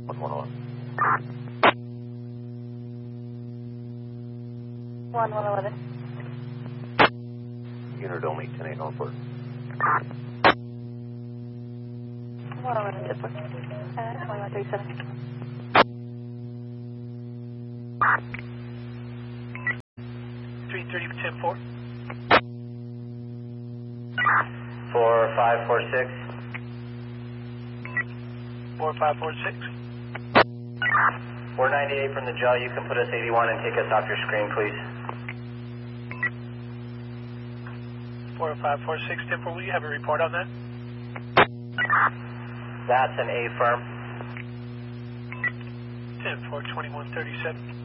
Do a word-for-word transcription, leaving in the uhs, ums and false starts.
one one one. one one eleven. Unit only ten eight Norfolk. one eleven, Dipper. Uh, twenty-one thirty-seven. three thirty, ten four. four five four six. four five four six. four ninety-eight from the jaw. You can put us eighty-one and take us off your screen, please. four five four six, ten four. Will you have a report on that? That's an A firm. ten four, twenty-one thirty-seven.